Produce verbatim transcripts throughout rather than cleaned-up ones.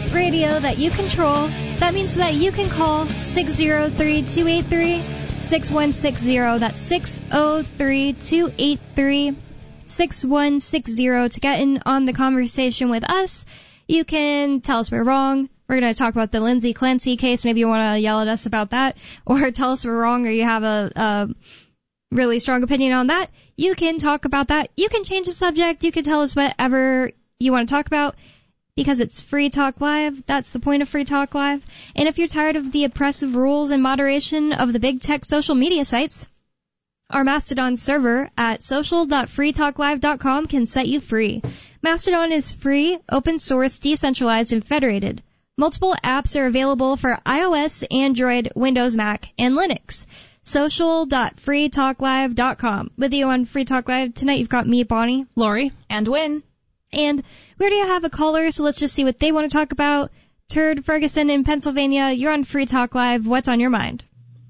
Internet radio that you control. That means that you can call six zero three, two eight three, six one six zero. That's six zero three, two eight three, six one six zero to get in on the conversation with us. You can tell us we're wrong. We're going to talk about the Lindsay Clancy case. Maybe you want to yell at us about that, or tell us we're wrong, or you have a, a really strong opinion on that. You can talk about that. You can change the subject. You can tell us whatever you want to talk about, because it's Free Talk Live. That's the point of Free Talk Live. And if you're tired of the oppressive rules and moderation of the big tech social media sites, our Mastodon server at social dot free talk live dot com can set you free. Mastodon is free, open source, decentralized, and federated. Multiple apps are available for iOS, Android, Windows, Mac, and Linux. social dot free talk live dot com. With you on Free Talk Live tonight, you've got me, Bonnie, Lori, and Win. And we already have a caller, so let's just see what they want to talk about. Turd Ferguson in Pennsylvania, you're on Free Talk Live. What's on your mind?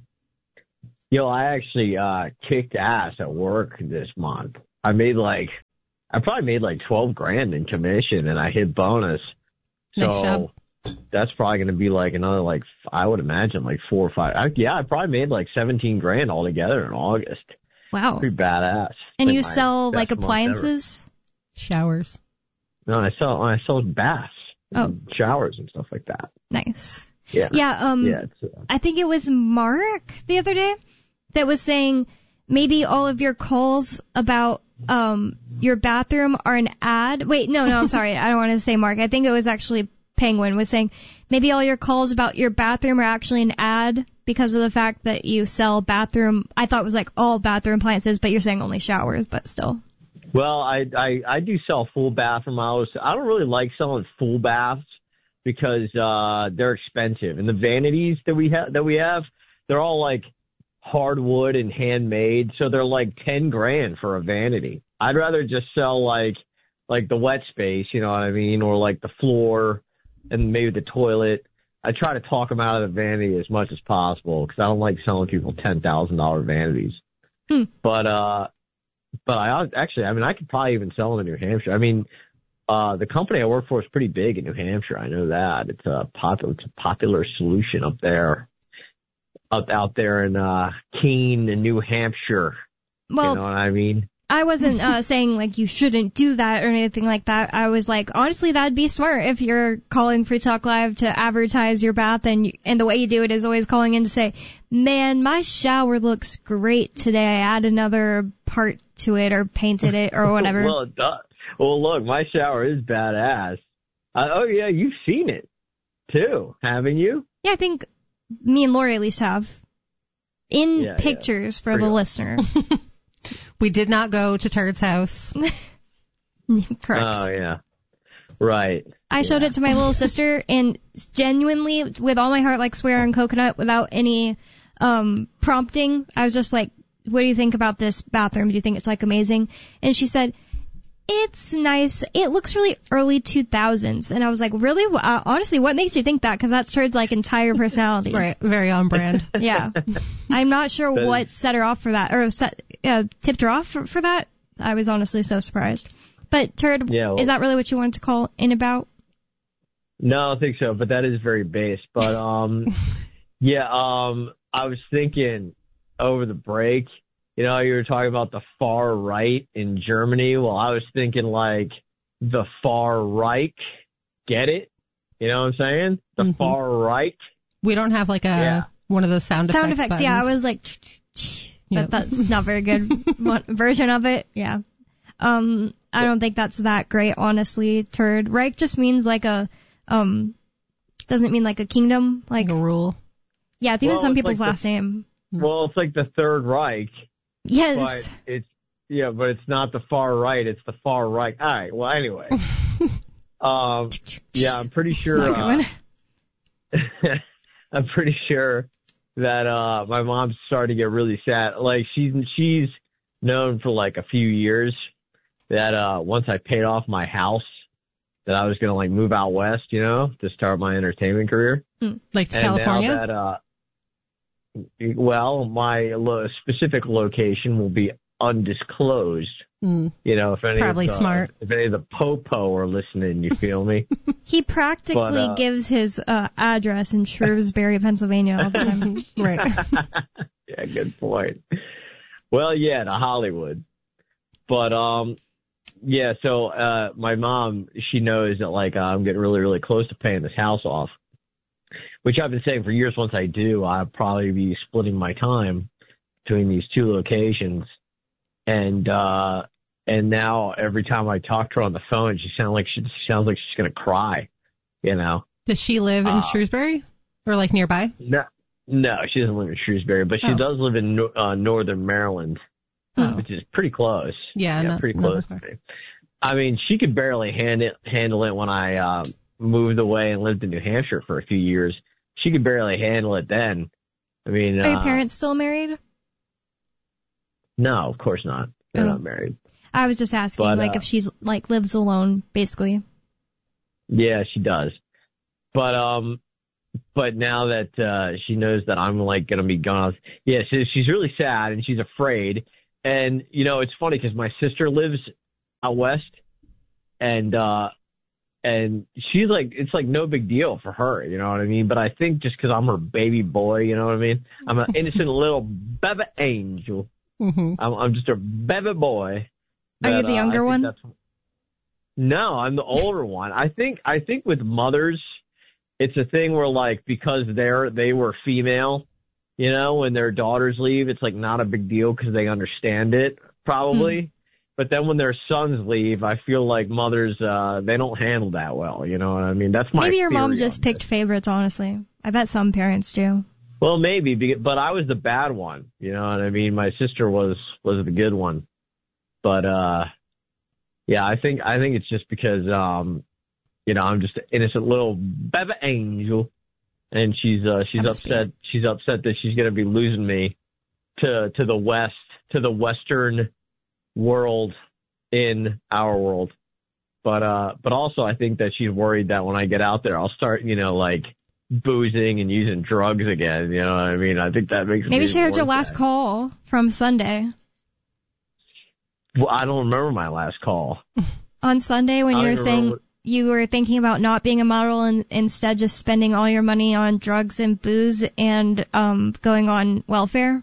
Yo, I actually uh kicked ass at work this month. I made like, I probably made like twelve grand in commission, and I hit bonus. So nice job. That's probably going to be like another, like, I would imagine like four or five. I, yeah, I probably made like seventeen grand altogether in August. Wow. Pretty badass. And like you sell like appliances? Showers. No, I sell, I sell baths. Oh. And showers and stuff like that. Nice. Yeah. Yeah, um, yeah, it's, uh, I think it was Mark the other day that was saying maybe all of your calls about um your bathroom are an ad. Wait, no, no, I'm sorry. I don't want to say Mark. I think it was actually Penguin was saying maybe all your calls about your bathroom are actually an ad because of the fact that you sell bathroom. I thought it was like all bathroom appliances, but you're saying only showers, but still. Well, I, I, I do sell full bathroom. I, was, I don't really like selling full baths because uh they're expensive. And the vanities that we have that we have, they're all like hardwood and handmade, so they're like ten grand for a vanity. I'd rather just sell like like the wet space, you know what I mean, or like the floor and maybe the toilet. I try to talk them out of the vanity as much as possible because I don't like selling people ten thousand dollar vanities. Hmm. But uh, but I actually, I mean, I could probably even sell them in New Hampshire. I mean, uh, the company I work for is pretty big in New Hampshire. I know that it's a popular, it's a popular solution up there, up out there in uh, Keene, New Hampshire. Well, you know what I mean? I wasn't uh, saying like you shouldn't do that or anything like that. I was like, honestly, that'd be smart if you're calling Free Talk Live to advertise your bath, and you, and the way you do it is always calling in to say, man, my shower looks great today. I add another part to it or painted it or whatever. well, duh. well, look, my shower is badass. Uh, oh yeah, you've seen it too, haven't you? Yeah, I think me and Lori at least have in yeah, pictures yeah. for Pretty the awesome. listener. We did not go to Turd's house. Correct. Oh, yeah. Right. I showed yeah. it to my little sister, and genuinely, with all my heart, like swear on coconut, without any um prompting, I was just like, what do you think about this bathroom? Do you think it's, like, amazing? And she said, it's nice. It looks really early two thousands. And I was like, really? Uh, honestly, what makes you think that? Because that's Turd's, like, entire personality. Right. Very on brand. Yeah. I'm not sure what set her off for that, or set, uh, tipped her off for, for that. I was honestly so surprised. But, Turd, yeah, well, is that really what you wanted to call in about? No, I don't think so, but that is very base. But, um, yeah, um, I was thinking over the break, you know, you were talking about the far right in Germany. Well, I was thinking like the far Reich. Get it? You know what I'm saying? The mm-hmm. far right. We don't have like a yeah. one of those sound, sound effect effects. buttons. Yeah, I was like, but yep. That's not very good one version of it. Yeah. Um, I don't think that's that great, honestly. Turd. Reich just means like a um, doesn't mean like a kingdom, like, like a rule. Yeah, it's even well, some it's people's like last the, name. Well, it's like the Third Reich. Yes. But it's, yeah, but it's not the far right, it's the far right. All right, well, anyway. um, yeah, I'm pretty sure, uh, I'm pretty sure that, uh, my mom's starting to get really sad. Like, she's, she's known for like a few years that, uh, once I paid off my house, that I was going to like move out west, you know, to start my entertainment career. Like to and California? Now that, uh, well, my lo- specific location will be undisclosed. Mm. You know, if any Probably of the, smart. if any of the popo are listening, you feel me? He practically But, uh, gives his uh, address in Shrewsbury, Pennsylvania all the time. Right. Yeah, good point. Well, yeah, to Hollywood. But, um, yeah, so, uh, my mom, she knows that, like, uh, I'm getting really, really close to paying this house off, which I've been saying for years. Once I do, I'll probably be splitting my time between these two locations. And, uh, and now every time I talk to her on the phone, she sounds like she, she sounds like she's going to cry, you know? Does she live in Uh, Shrewsbury or like nearby? No, no, she doesn't live in Shrewsbury, but she Oh. does live in uh, northern Maryland, Oh. which is pretty close. Yeah, not- pretty not close. that to me. I mean, she could barely hand it, handle it when I uh, moved away and lived in New Hampshire for a few years. She could barely handle it then. I mean, Are your uh, parents still married? No, of course not. They're Oh. not married. I was just asking, But, like, uh, if she's, like, lives alone, basically. Yeah, she does. But um, but now that uh, she knows that I'm like gonna be gone, yeah, she, she's really sad and she's afraid. And you know, it's funny because my sister lives out west, and uh, and she's like, it's like no big deal for her, you know what I mean? But I think just because I'm her baby boy, you know what I mean? I'm an innocent little baby angel. Mm-hmm. I'm, I'm just a baby boy. Are you that, the uh, I younger think one? that's- No, I'm the older one. I think I think with mothers, it's a thing where like because they're they were female, you know, when their daughters leave, it's like not a big deal because they understand it probably. Hmm. But then when their sons leave, I feel like mothers uh they don't handle that well. You know what I mean? That's my Maybe your mom theory just on picked this. favorites, honestly. I bet some parents do. Well, maybe, be- but I was the bad one. You know what I mean? My sister was was the good one. But uh yeah, I think I think it's just because um you know, I'm just an innocent little baby angel, and she's uh she's That must be upset she's upset that she's gonna be losing me to to the west, to the western world in our world. But uh but also I think that she's worried that when I get out there I'll start, you know, like boozing and using drugs again, you know what I mean? I think that makes Maybe me she heard your more last sad. call from Sunday. Well, I don't remember my last call. On Sunday when I you don't were even saying remember you were thinking about not being a model and instead just spending all your money on drugs and booze and um going on welfare.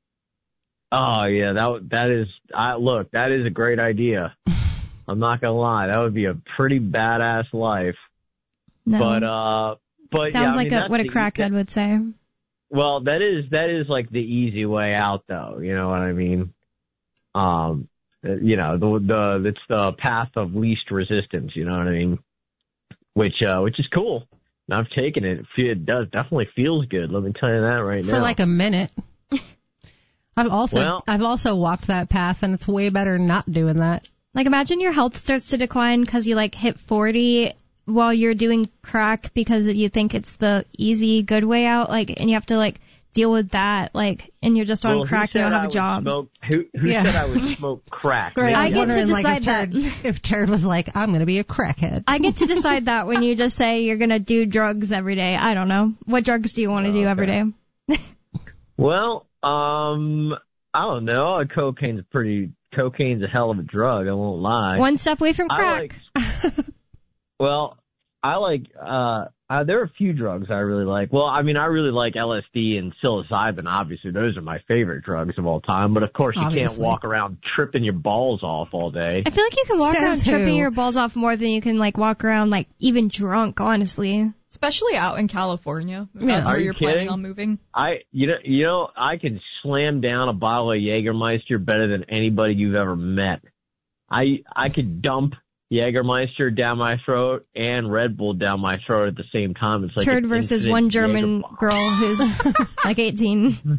Oh yeah, that that is. I look, that is a great idea. I'm not gonna lie, that would be a pretty badass life. No. But uh, but Sounds yeah, I like mean, a, that's what a the- crackhead would say. Well, that is that is like the easy way out, though. You know what I mean? Um, you know, the the it's the path of least resistance. You know what I mean? Which uh, which is cool. And I've taken it. It fe- It does definitely feels good. Let me tell you that right For now. like a minute. I've also Well- I've also walked that path, and it's way better not doing that. Like imagine your health starts to decline because you like hit forty while you're doing crack because you think it's the easy good way out. Like, and you have to like deal with that. Like, and you're just on Well, who crack. You said don't have I a would job. Smoke, who who Yeah. said I would smoke crack? Right, I I was get to wondering like if decide Turd, that. if Turd was like, I'm going to be a crackhead. I get to decide that when you just say you're gonna do drugs every day. I don't know. What drugs do you want to Oh, do every okay. day? Well, um, I don't know. Cocaine's a pretty. Cocaine's a hell of a drug. I won't lie. One step away from I crack. like. Well, I like. Uh, uh, there are a few drugs I really like. Well, I mean, I really like L S D and psilocybin. Obviously, those are my favorite drugs of all time. But of course, you can't Obviously. walk around tripping your balls off all day. I feel like you can walk Says around tripping who? your balls off more than you can like walk around like even drunk, honestly. Especially out in California. If Yeah. That's Are where you you're planning kidding? on moving. I, you know, you know, I can slam down a bottle of Jägermeister better than anybody you've ever met. I, I could dump Jägermeister down my throat and Red Bull down my throat at the same time. It's like Turd an versus infinite one German Jäger- girl who's like eighteen.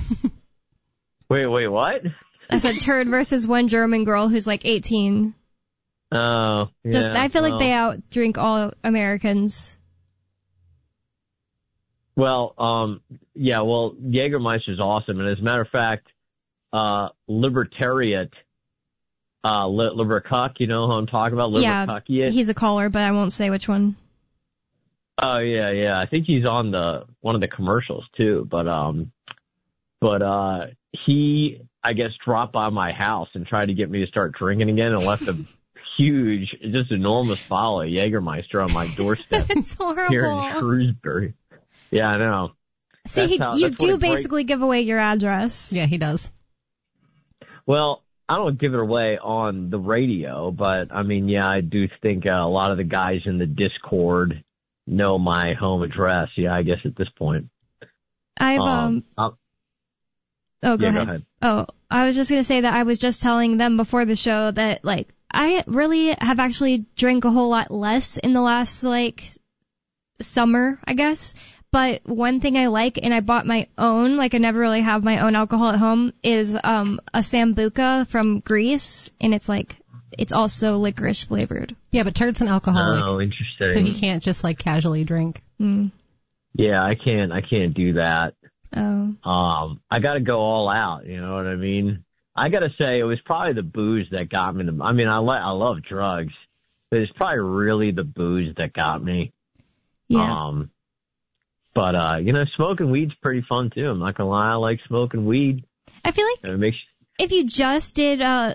Wait, wait, what? I said turd versus one German girl who's like eighteen. Oh, yeah, Just I feel well, like they out drink all Americans. Well, um, yeah, well, Jägermeister's awesome, and as a matter of fact, uh, Libertariat, uh, Li- Libercuck, you know who I'm talking about? Yeah, Libercuckiet? he's a caller, but I won't say which one. Oh yeah, yeah. I think he's on the one of the commercials too. But um, but uh, he I guess, dropped by my house and tried to get me to start drinking again and left a huge, just enormous bottle of Jägermeister on my doorstep It's horrible. here in Shrewsbury. Yeah, I know. See, he, how, you that's what do a great- basically give away your address. Yeah, he does. Well, I don't give it away on the radio, but I mean, yeah, I do think uh, a lot of the guys in the Discord know my home address. Yeah, I guess at this point. I've um. I'll- Oh, go yeah, ahead. go ahead. Oh, I was just gonna say that I was just telling them before the show that like I really have actually drank a whole lot less in the last like summer, I guess. But one thing I like, and I bought my own, like I never really have my own alcohol at home, is um a Sambuca from Greece, and it's like it's also licorice flavored. Yeah, but Turt's an alcoholic, Oh, interesting. so he can't just like casually drink. Mm. Yeah, I can't. I can't do that. Oh. Um, I got to go all out. You know what I mean? I got to say, it was probably the booze that got me. To, I mean, I li- I love drugs, but it's probably really the booze that got me. Yeah. Um, but uh, you know, smoking weed's pretty fun too. I'm not gonna lie, I like smoking weed. I feel like It makes if you just did uh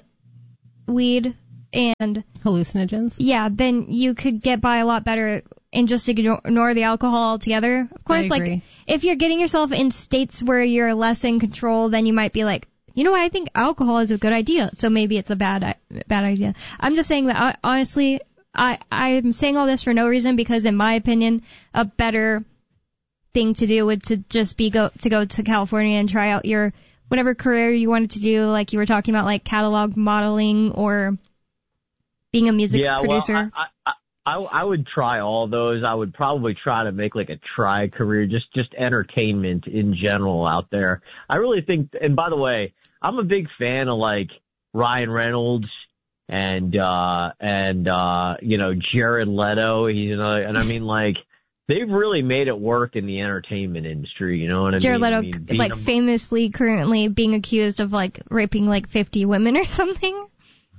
weed and Hallucinogens. yeah, then you could get by a lot better and just ignore, ignore the alcohol altogether. Of course, I like agree. if you're getting yourself in states where you're less in control, then you might be like, you know what, I think alcohol is a good idea, so maybe it's a bad bad idea. I'm just saying that I, honestly, I I'm saying all this for no reason because in my opinion, a better thing to do would to just be go to go to California and try out your whatever career you wanted to do, like you were talking about, like catalog modeling or being a music yeah. producer. Well, I, I I I would try all those. I would probably try to make like a try career, just just entertainment in general out there. I really think. And by the way, I'm a big fan of like Ryan Reynolds and uh and uh you know Jared Leto. He's you know, and I mean like. They've really made it work in the entertainment industry, you know what I Jared mean? Leto, I mean, being like a- famously currently being accused of like raping like fifty women or something.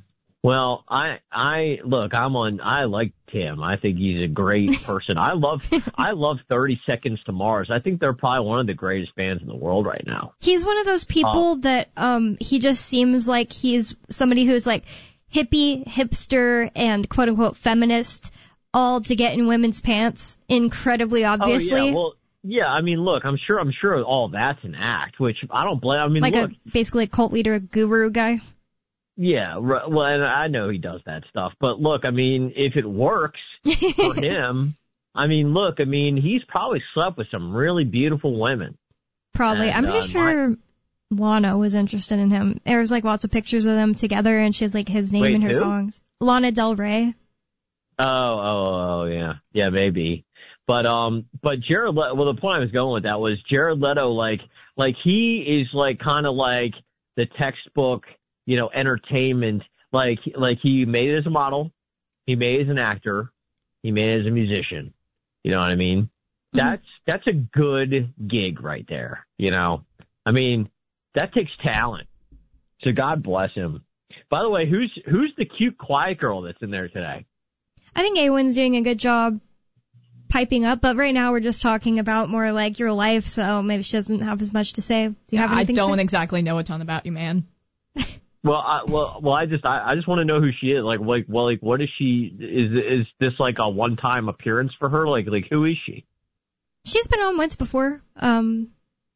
Well, I, I, look, I'm on, I like Tim. I think he's a great person. I love, I love thirty Seconds to Mars. I think they're probably one of the greatest bands in the world right now. He's one of those people that um he just seems like he's somebody who's like hippie, hipster, and quote unquote feminist, all to get in women's pants, incredibly obviously. Oh, yeah, well, yeah, I mean, look, I'm sure, I'm sure all that's an act, which I don't blame, I mean, like look. a basically a cult leader, guru guy. Yeah, right, well, and I know he does that stuff, but look, I mean, if it works for him, I mean, look, I mean, he's probably slept with some really beautiful women. Probably. And, I'm pretty uh, sure Lana was interested in him. There was like lots of pictures of them together, and she has like his name Wait, in her who? songs. Lana Del Rey. Oh, oh, oh, yeah, yeah, maybe. But um, but Jared Leto. Well, the point I was going with that was Jared Leto. Like, like he is like kind of like the textbook, you know, entertainment. Like, like he made it as a model, he made it as an actor, he made it as a musician. You know what I mean? Mm-hmm. That's that's a good gig right there. You know, I mean, that takes talent. So God bless him. By the way, who's who's the cute quiet girl that's in there today? I think Awen's doing a good job piping up, but right now we're just talking about more like your life, so maybe she doesn't have as much to say. Do you have I anything don't to say? exactly know a ton about you, man. Well, I, well, well, I just, I, I just want to know who she is. Like, like, well, like, what is she? Is, is this like a one-time appearance for her? Like, like, who is she? She's been on once before, um,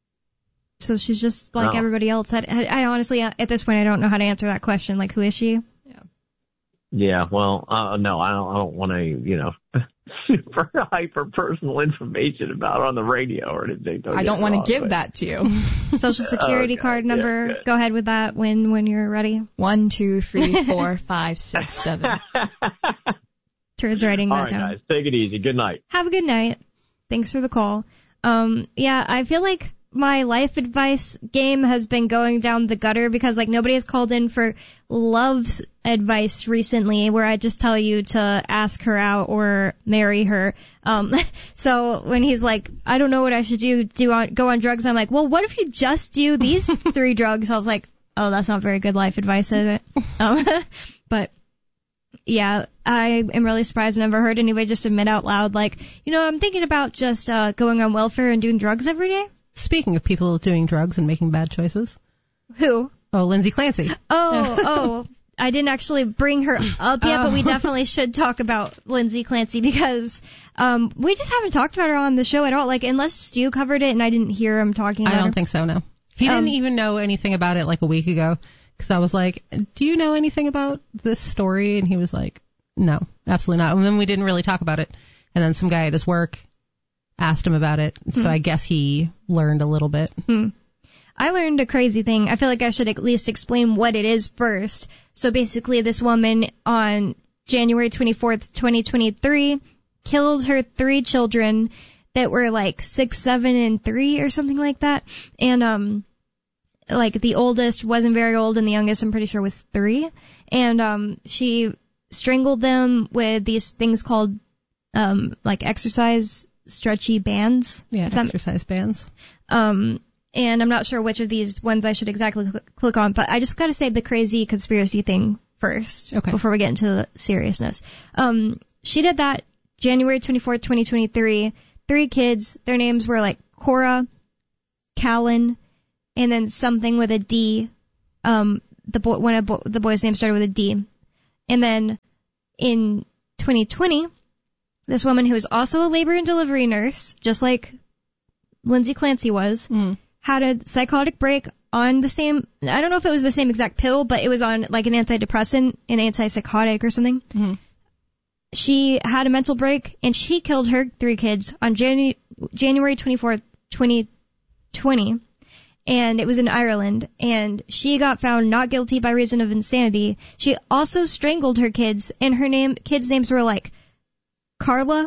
so she's just like Oh. everybody else. I, I honestly, at this point, I don't know how to answer that question. Like, who is she? Yeah, well, uh, no, I don't, I don't want to, you know, super hyper personal information about her on the radio or anything. Don't I get don't me want to wrong, give but- that to you. Social security Okay, card yeah, number. good. Go ahead with that when when you're ready. One, two, three, four, five, six, seven. Turds writing All that right, down. guys, take it easy. Good night. Have a good night. Thanks for the call. Um, yeah, I feel like my life advice game has been going down the gutter because like nobody has called in for love advice recently where I just tell you to ask her out or marry her. Um, so when he's like, I don't know what I should do, do on, go on drugs, I'm like, well, what if you just do these three drugs? I was like, oh, that's not very good life advice, is it? Um, but yeah, I am really surprised I never heard anybody just admit out loud, like, you know, I'm thinking about just uh, going on welfare and doing drugs every day. Speaking of people doing drugs and making bad choices, Who? Oh, Lindsay Clancy. Oh, oh. I didn't actually bring her up yet, Oh. but we definitely should talk about Lindsay Clancy because um, we just haven't talked about her on the show at all. Like, unless Stu covered it and I didn't hear him talking about I don't her. think so, no. He Um, didn't even know anything about it like a week ago because I was like, do you know anything about this story? And he was like, no, absolutely not. And then we didn't really talk about it. And then some guy at his work asked him about it. So Hmm. I guess he learned a little bit. Hmm. I learned a crazy thing. I feel like I should at least explain what it is first. So basically, this woman on January twenty-fourth, twenty twenty-three, killed her three children that were like six, seven, and three or something like that. And, um, like the oldest wasn't very old and the youngest I'm pretty sure was three. And, um, she strangled them with these things called, um, like exercise stretchy bands. Yeah, If that- exercise bands. Um, and I'm not sure which of these ones I should exactly cl- click on, but I just got to say the crazy conspiracy thing first Okay. before we get into the seriousness. Um, she did that January twenty-fourth, twenty twenty-three. Three kids. Their names were like Cora, Callan, and then something with a D. Um, the boy, one of bo- the boys' names started with a D. And then in twenty twenty, this woman who was also a labor and delivery nurse, just like Lindsay Clancy was, Mm. had a psychotic break on the same, I don't know if it was the same exact pill, but it was on like an antidepressant, an antipsychotic or something. Mhm. She had a mental break and she killed her three kids on Janu- January twenty-fourth, twenty twenty. And it was in Ireland, and she got found not guilty by reason of insanity. She also strangled her kids, and her name, kids' names were like Carla,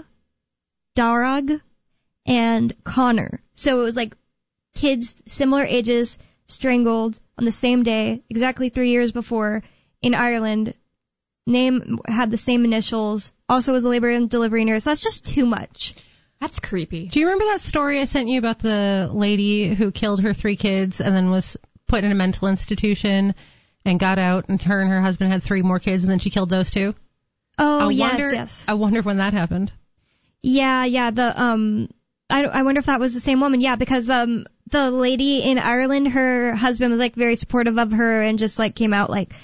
Darag, and Connor. So it was like kids similar ages strangled on the same day, exactly three years before, in Ireland. Name had the same initials. Also was a labor and delivery nurse. That's just too much. That's creepy. Do you remember that story I sent you about the lady who killed her three kids and then was put in a mental institution and got out, and her and her husband had three more kids, and then she killed those two? Oh, I yes, wonder, yes. I wonder when that happened. Yeah, yeah, the, um, I, I wonder if that was the same woman. Yeah, because, um, the lady in Ireland, her husband was, like, very supportive of her and just, like, came out, like,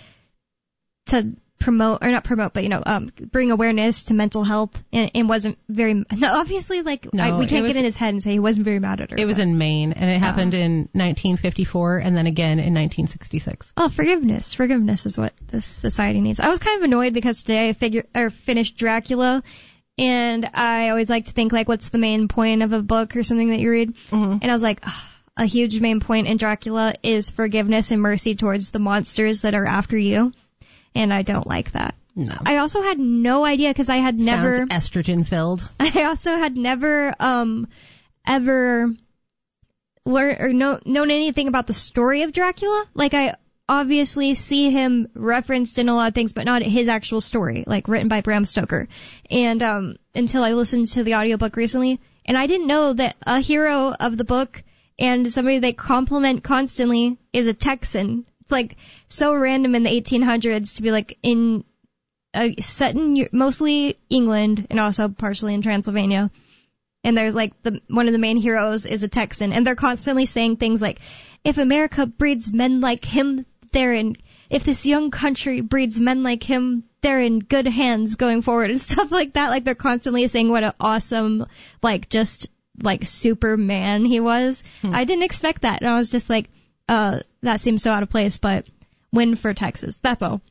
to promote, or not promote, but, you know, um, bring awareness to mental health, and, and wasn't very, no, obviously, like, No, I, we it can't was- get in his head and say he wasn't very mad at her. It was but- in Maine, and it happened in nineteen fifty-four and then again in nineteen sixty-six. Oh, forgiveness. Forgiveness is what this society needs. I was kind of annoyed because today I figure, or finished Dracula, and I always like to think, like, what's the main point of a book or something that you read? Mm-hmm. And I was like, "Ugh, a huge main point in Dracula is forgiveness and mercy towards the monsters that are after you. And I don't like that. No. I also had no idea because I had never, Sounds estrogen filled. I also had never, um, ever learned or know, known anything about the story of Dracula. Like, I obviously see him referenced in a lot of things, but not his actual story, like written by Bram Stoker. And, um, until I listened to the audiobook recently, and I didn't know that a hero of the book and somebody they compliment constantly is a Texan. It's like so random in the eighteen hundreds to be like in, uh, set in Eu- mostly England and also partially in Transylvania. And there's like the one of the main heroes is a Texan, and they're constantly saying things like, "If America breeds men like him, they're in. If this young country breeds men like him, they're in good hands going forward," and stuff like that. Like they're constantly saying what an awesome, like just like Superman he was. Hmm. I didn't expect that, and I was just like, uh, that seems so out of place, but win for Texas. That's all.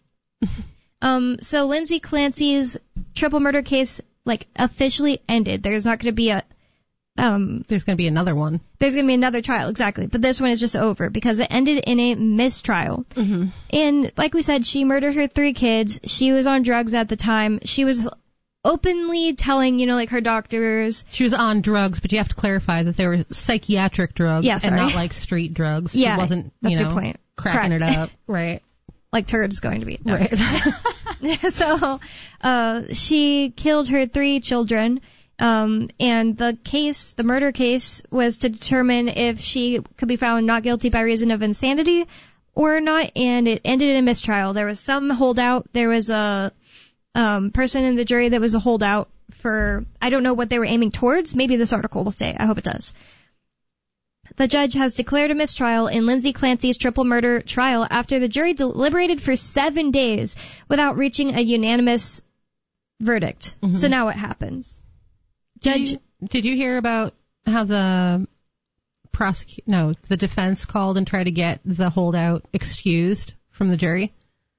um, so Lindsay Clancy's triple murder case like officially ended. There's not going to be a um There's going to be another one. there's going to be another trial, exactly, but this one is just over because it ended in a mistrial. Mm-hmm. And like we said, she murdered her three kids. She was on drugs at the time. She was openly telling, you know, like her doctors. She was on drugs, but you have to clarify that they were psychiatric drugs Yeah, and sorry. not like street drugs. Yeah, she wasn't, that's you your know, point. cracking Correct. it up. Right. Like Turd's going to be. No, Right. so uh she killed her three children, um and the case the murder case was to determine if she could be found not guilty by reason of insanity or not, and it ended in a mistrial. There was some holdout. There was a um person in the jury that was a holdout for, I don't know what they were aiming towards. Maybe this article will say. I hope it does. The judge has declared a mistrial in Lindsay Clancy's triple murder trial after the jury deliberated for seven days without reaching a unanimous verdict. Mm-hmm. So now what happens? Judge, did you, did you hear about how the prosecute no the defense called and tried to get the holdout excused from the jury?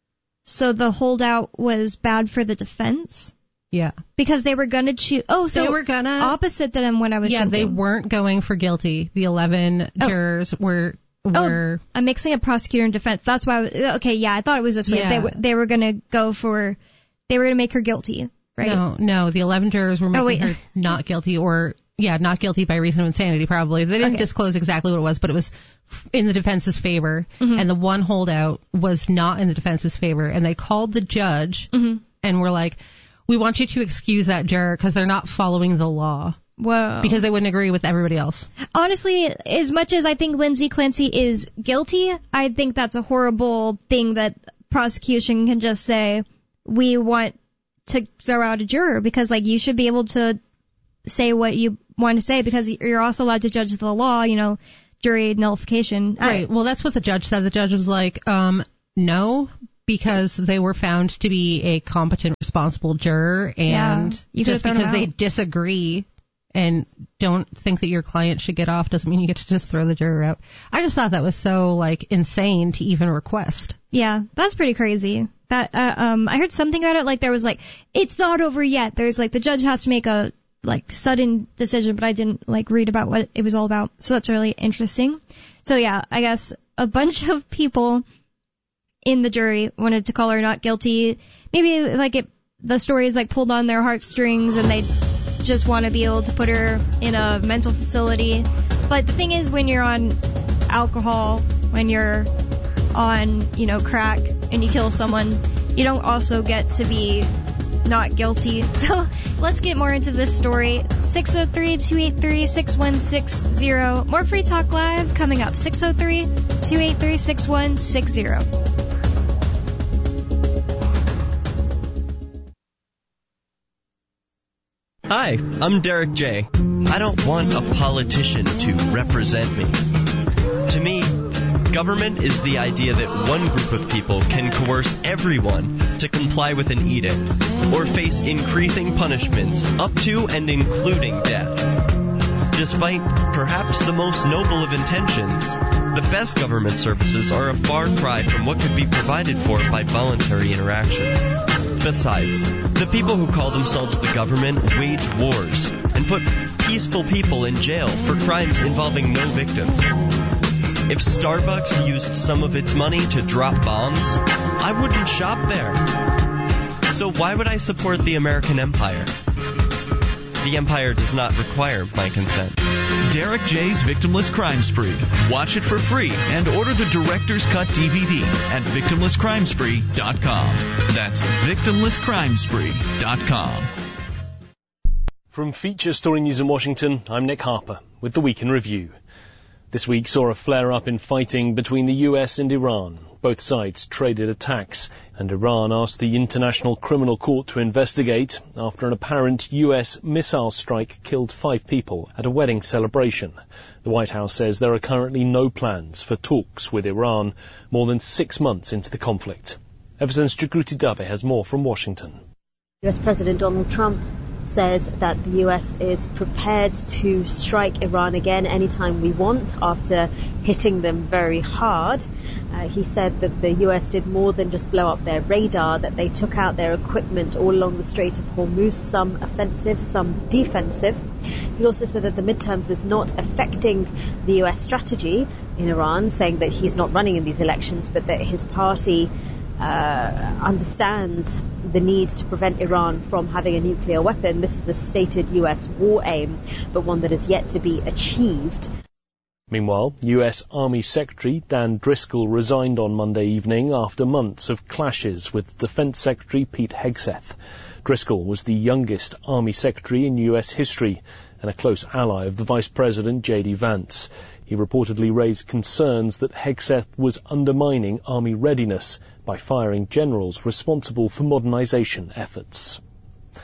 So the holdout was bad for the defense? Yeah. Because they were going to choose... Oh, so they were gonna, opposite than what I was yeah, thinking. Yeah, they weren't going for guilty. The eleven oh. jurors were... were oh, I'm mixing up prosecutor and defense. That's why... I was, okay, yeah, I thought it was this way. Yeah. They, w- they were going to go for... They were going to make her guilty, right? No, no, the eleven jurors were making oh, wait. her not guilty or... Yeah, not guilty by reason of insanity, probably. They didn't okay. disclose exactly what it was, but it was in the defense's favor. Mm-hmm. And the one holdout was not in the defense's favor. And they called the judge mm-hmm. and were like, we want you to excuse that juror because they're not following the law. Whoa. Because they wouldn't agree with everybody else. Honestly, as much as I think Lindsay Clancy is guilty, I think that's a horrible thing that prosecution can just say, we want to throw out a juror because, like, you should be able to say what you want to say because you're also allowed to judge the law, you know, jury nullification. Right. I, well, that's what the judge said. The judge was like, um, no, because they were found to be a competent, responsible juror, and yeah, just because they disagree and don't think that your client should get off doesn't mean you get to just throw the juror out. I just thought that was so, like, insane to even request. Yeah, that's pretty crazy. That uh, um, I heard something about it, like there was like, it's not over yet. There's like, the judge has to make a like sudden decision, but I didn't like read about what it was all about. So that's really interesting. So yeah, I guess a bunch of people in the jury wanted to call her not guilty. Maybe like it, the story is like pulled on their heartstrings and they just want to be able to put her in a mental facility. But the thing is, when you're on alcohol, when you're on, you know, crack and you kill someone, you don't also get to be not guilty. So let's get more into this story. six oh three, two eight three, six one six zero. More Free Talk Live coming up. six oh three, two eight three, six one six zero. Hi, I'm Derek J. I don't want a politician to represent me. To me, government is the idea that one group of people can coerce everyone to comply with an edict or face increasing punishments up to and including death. Despite perhaps the most noble of intentions, the best government services are a far cry from what could be provided for by voluntary interactions. Besides, the people who call themselves the government wage wars and put peaceful people in jail for crimes involving no victims. If Starbucks used some of its money to drop bombs, I wouldn't shop there. So why would I support the American empire? The empire does not require my consent. Derek J's Victimless Crime Spree. Watch it for free and order the Director's Cut D V D at victimless crime spree dot com. That's victimless crime spree dot com. From Feature Story News in Washington, I'm Nick Harper with the Week in Review. This week saw a flare-up in fighting between the U S and Iran. Both sides traded attacks, and Iran asked the International Criminal Court to investigate after an apparent U S missile strike killed five people at a wedding celebration. The White House says there are currently no plans for talks with Iran more than six months into the conflict. Everson's Jagruti Dave has more from Washington. U S President Donald Trump says that the U S is prepared to strike Iran again anytime we want after hitting them very hard. Uh, he said that the U S did more than just blow up their radar, that they took out their equipment all along the Strait of Hormuz, some offensive, some defensive. He also said that the midterms is not affecting the U S strategy in Iran, saying that he's not running in these elections, but that his party uh, understands the need to prevent Iran from having a nuclear weapon. This is a stated U S war aim, but one that is yet to be achieved. Meanwhile, U S Army Secretary Dan Driscoll resigned on Monday evening after months of clashes with Defense Secretary Pete Hegseth. Driscoll was the youngest Army Secretary in U S history and a close ally of the Vice President J D Vance. He reportedly raised concerns that Hegseth was undermining Army readiness by firing generals responsible for modernization efforts.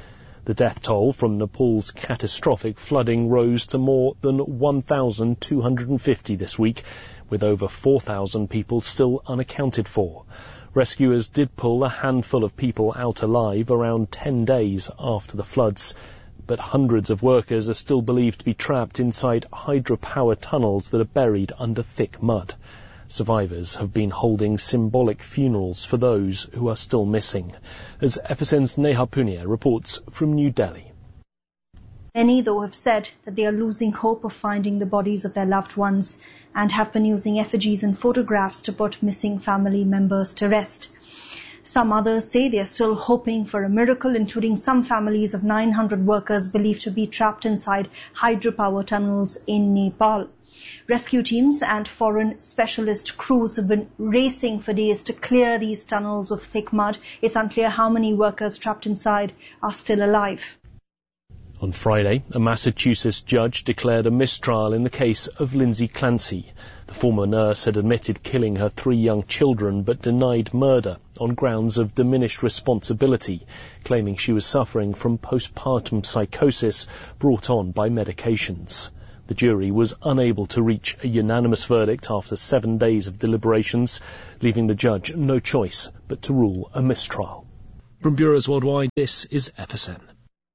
The death toll from Nepal's catastrophic flooding rose to more than one thousand two hundred fifty this week, with over four thousand people still unaccounted for. Rescuers did pull a handful of people out alive around ten days after the floods, but hundreds of workers are still believed to be trapped inside hydropower tunnels that are buried under thick mud. Survivors have been holding symbolic funerals for those who are still missing, as F S N's Neha Punia reports from New Delhi. Many, though, have said that they are losing hope of finding the bodies of their loved ones and have been using effigies and photographs to put missing family members to rest. Some others say they are still hoping for a miracle, including some families of nine hundred workers believed to be trapped inside hydropower tunnels in Nepal. Rescue teams and foreign specialist crews have been racing for days to clear these tunnels of thick mud. It's unclear how many workers trapped inside are still alive. On Friday, a Massachusetts judge declared a mistrial in the case of Lindsay Clancy. The former nurse had admitted killing her three young children but denied murder on grounds of diminished responsibility, claiming she was suffering from postpartum psychosis brought on by medications. The jury was unable to reach a unanimous verdict after seven days of deliberations, leaving the judge no choice but to rule a mistrial. From Bureaus Worldwide, this is F S N.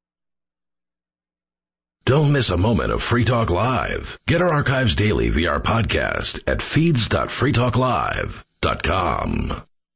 Don't miss a moment of Free Talk Live. Get our archives daily via our podcast at feeds dot free talk live dot com.